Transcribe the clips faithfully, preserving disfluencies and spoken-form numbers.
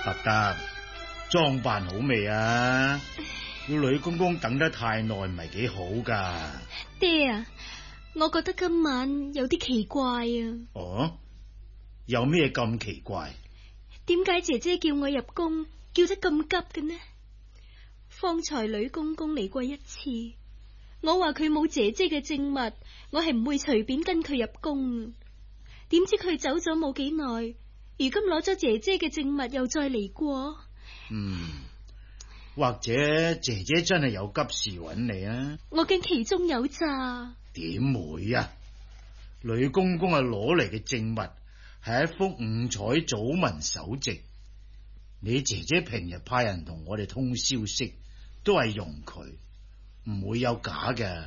得得，裝扮好未啊？要女公公等得太耐唔係幾好噶。 爹啊，我覺得今晚有啲奇怪啊。 哦，有咩咁奇怪？ 點解姐姐叫我入宮叫得咁急嘅呢？方才女公公嚟過一次，我話佢冇姐姐嘅證物，我係唔會隨便跟佢入宮。點知佢走咗冇幾耐，如今攞咗姐姐嘅證物又再嚟過。 嗯，或者姐姐真係有急事揾你啊？ 我驚其中有詐。 點會啊？女公公啊攞嚟嘅證物係一幅五彩祖文手籍，你姐姐平日派人同我哋通消息，都係用佢，唔會有假嘅。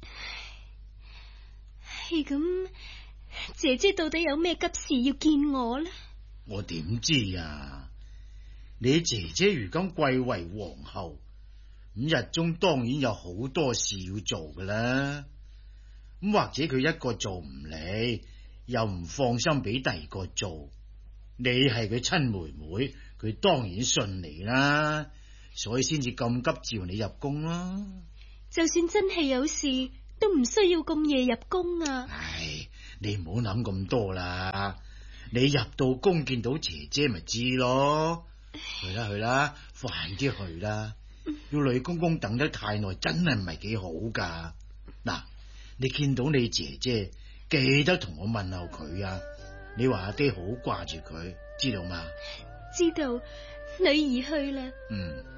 係咁，姐姐到底有咩急事要見我呢？ 我點知啊？你姐姐如今貴為皇后，五日中當然有好多事要做噶啦。咁或者佢一個做唔嚟，又唔放心俾第二個做，你係佢親妹妹，佢當然信你啦，所以先至咁急召你入宮啦。 就算真係有事，都唔需要咁夜入宮啊。 唉，你唔好諗咁多啦，你入到宮見到姐姐咪知咯。去啦去啦，快啲去啦！要女公公等得太耐，真係唔係幾好噶。嗱，你見到你姐姐，記得同我問候佢啊！你話阿爹好掛住佢，知道嗎？ 知道，女兒去啦。 嗯。